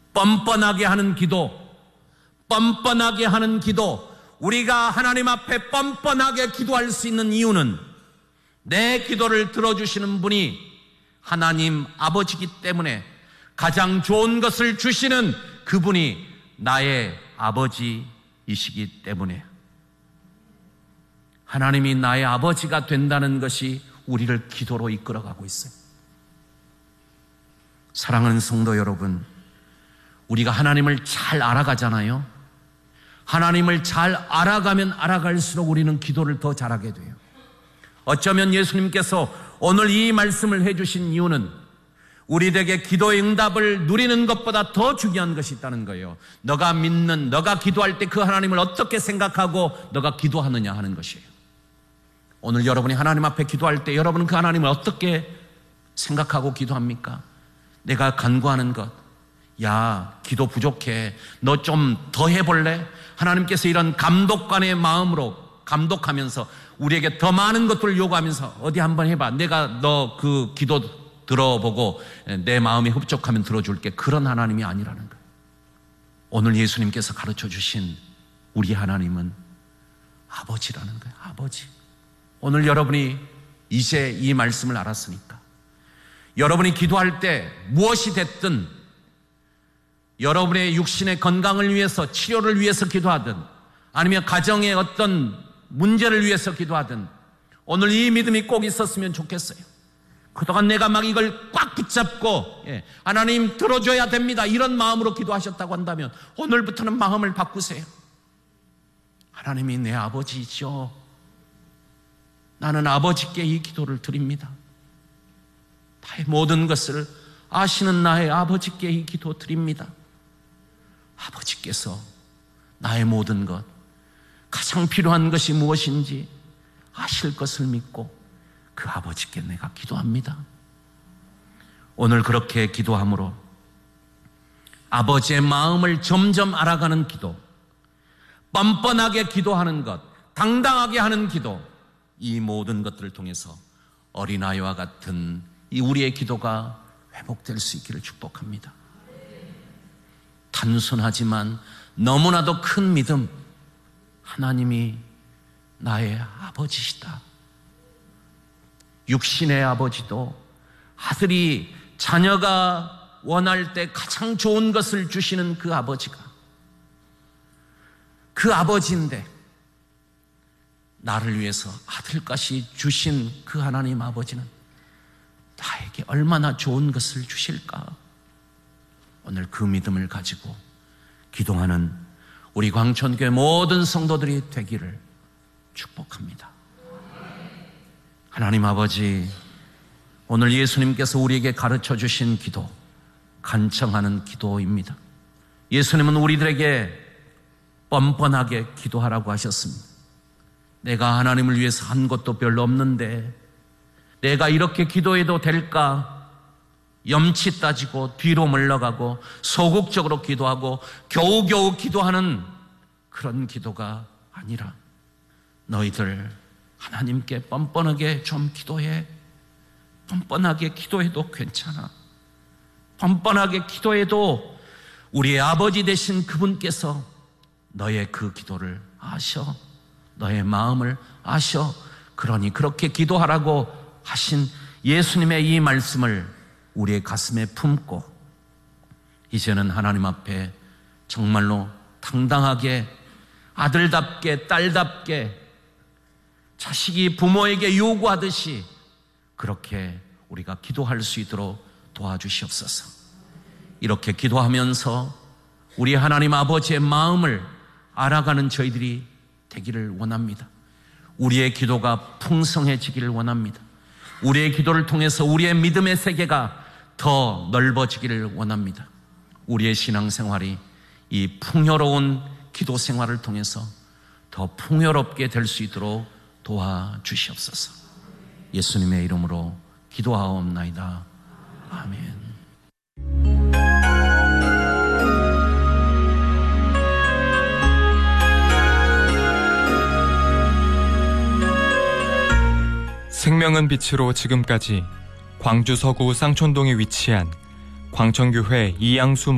뻔뻔하게 하는 기도, 뻔뻔하게 하는 기도, 우리가 하나님 앞에 뻔뻔하게 기도할 수 있는 이유는 내 기도를 들어주시는 분이 하나님 아버지이기 때문에, 가장 좋은 것을 주시는 그분이 나의 아버지이시기 때문에, 하나님이 나의 아버지가 된다는 것이 우리를 기도로 이끌어가고 있어요. 사랑하는 성도 여러분, 우리가 하나님을 잘 알아가잖아요. 하나님을 잘 알아가면 알아갈수록 우리는 기도를 더 잘하게 돼요. 어쩌면 예수님께서 오늘 이 말씀을 해주신 이유는 우리에게 기도의 응답을 누리는 것보다 더 중요한 것이 있다는 거예요. 너가 믿는, 너가 기도할 때 그 하나님을 어떻게 생각하고 너가 기도하느냐 하는 것이에요. 오늘 여러분이 하나님 앞에 기도할 때 여러분은 그 하나님을 어떻게 생각하고 기도합니까? 내가 간구하는 것, 야, 기도 부족해, 너 좀 더 해볼래? 하나님께서 이런 감독관의 마음으로 감독하면서 우리에게 더 많은 것들을 요구하면서 어디 한번 해봐, 내가 너 그 기도 들어보고 내 마음이 흡족하면 들어줄게, 그런 하나님이 아니라는 거예요. 오늘 예수님께서 가르쳐 주신 우리 하나님은 아버지라는 거예요. 아버지. 오늘 여러분이 이제 이 말씀을 알았으니까 여러분이 기도할 때 무엇이 됐든, 여러분의 육신의 건강을 위해서, 치료를 위해서 기도하든, 아니면 가정의 어떤 문제를 위해서 기도하든, 오늘 이 믿음이 꼭 있었으면 좋겠어요. 그동안 내가 막 이걸 꽉 붙잡고 하나님 들어줘야 됩니다, 이런 마음으로 기도하셨다고 한다면 오늘부터는 마음을 바꾸세요. 하나님이 내 아버지이죠. 나는 아버지께 이 기도를 드립니다. 나의 모든 것을 아시는 나의 아버지께 이 기도 드립니다. 아버지께서 나의 모든 것, 가장 필요한 것이 무엇인지 아실 것을 믿고 그 아버지께 내가 기도합니다. 오늘 그렇게 기도함으로 아버지의 마음을 점점 알아가는 기도, 뻔뻔하게 기도하는 것, 당당하게 하는 기도, 이 모든 것들을 통해서 어린아이와 같은 이 우리의 기도가 회복될 수 있기를 축복합니다. 단순하지만 너무나도 큰 믿음, 하나님이 나의 아버지시다. 육신의 아버지도 아들이, 자녀가 원할 때 가장 좋은 것을 주시는 그 아버지가, 그 아버지인데 나를 위해서 아들까지 주신 그 하나님 아버지는 나에게 얼마나 좋은 것을 주실까? 오늘 그 믿음을 가지고 기도하는 우리 광천교회 모든 성도들이 되기를 축복합니다. 하나님 아버지, 오늘 예수님께서 우리에게 가르쳐 주신 기도, 간청하는 기도입니다. 예수님은 우리들에게 뻔뻔하게 기도하라고 하셨습니다. 내가 하나님을 위해서 한 것도 별로 없는데 내가 이렇게 기도해도 될까? 염치 따지고 뒤로 물러가고 소극적으로 기도하고 겨우겨우 기도하는 그런 기도가 아니라 너희들 하나님께 뻔뻔하게 좀 기도해. 뻔뻔하게 기도해도 괜찮아. 뻔뻔하게 기도해도 우리의 아버지 되신 그분께서 너의 그 기도를 아셔. 너의 마음을 아셔. 그러니 그렇게 기도하라고 하신 예수님의 이 말씀을 우리의 가슴에 품고 이제는 하나님 앞에 정말로 당당하게 아들답게 딸답게 자식이 부모에게 요구하듯이 그렇게 우리가 기도할 수 있도록 도와주시옵소서. 이렇게 기도하면서 우리 하나님 아버지의 마음을 알아가는 저희들이 되기를 원합니다. 우리의 기도가 풍성해지기를 원합니다. 우리의 기도를 통해서 우리의 믿음의 세계가 더 넓어지기를 원합니다. 우리의 신앙생활이 이 풍요로운 기도 생활을 통해서 더 풍요롭게 될 수 있도록 도와주시옵소서. 예수님의 이름으로 기도하옵나이다. 아멘. 생명은 빛으로 지금까지 광주 서구 쌍촌동에 위치한 광천교회 이양수